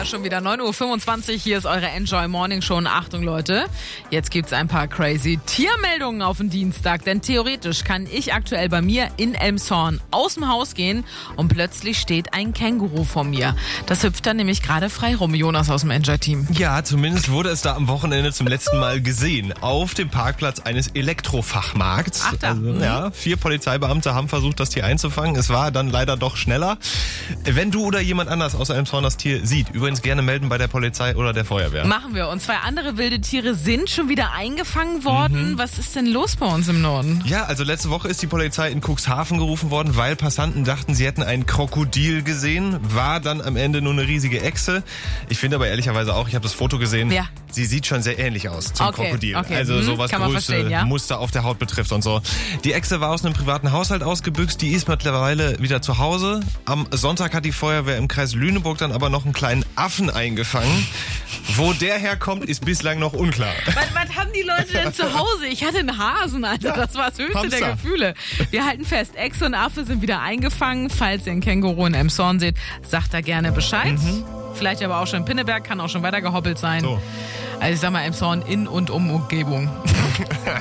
Ja, schon wieder 9:25 Uhr. Hier ist eure Enjoy Morning Show. Und Achtung, Leute, jetzt gibt's ein paar crazy Tiermeldungen auf den Dienstag. Denn theoretisch kann ich aktuell bei mir in Elmshorn aus dem Haus gehen und plötzlich steht ein Känguru vor mir. Das hüpft dann nämlich gerade frei rum. Jonas aus dem Enjoy-Team. Ja, zumindest wurde es da am Wochenende zum letzten Mal gesehen. Auf dem Parkplatz eines Elektrofachmarkts. Ach da. Also, 4 Polizeibeamte haben versucht, das Tier einzufangen. Es war dann leider doch schneller. Wenn du oder jemand anders aus Elmshorn das Tier sieht, übrigens gerne melden bei der Polizei oder der Feuerwehr. Machen wir. Und 2 andere wilde Tiere sind schon wieder eingefangen worden. Was ist denn los bei uns im Norden? Ja, also letzte Woche ist die Polizei in Cuxhaven gerufen worden, weil Passanten dachten, sie hätten ein Krokodil gesehen. War dann am Ende nur eine riesige Echse. Ich finde aber ehrlicherweise auch, ich habe das Foto gesehen, Ja. sie sieht schon sehr ähnlich aus zum Krokodil. Okay. Also so was Kann man Größe, verstehen, ja. Muster auf der Haut betrifft und so. Die Echse war aus einem privaten Haushalt ausgebüxt, die ist mittlerweile wieder zu Hause. Am Sonntag hat die Feuerwehr im Kreis Lüneburg dann aber noch einen kleinen Affen eingefangen. Wo der herkommt, ist bislang noch unklar. Was haben die Leute denn zu Hause? Ich hatte einen Hasen, Alter. Das war das höchste Hamster. der Gefühle. Wir halten fest, Echse und Affe sind wieder eingefangen. Falls ihr einen Känguru in Elmshorn seht, sagt da gerne Bescheid. Vielleicht aber auch schon in Pinneberg, kann auch schon weiter gehoppelt sein. So. Also ich sag mal Elmshorn in und um Umgebung.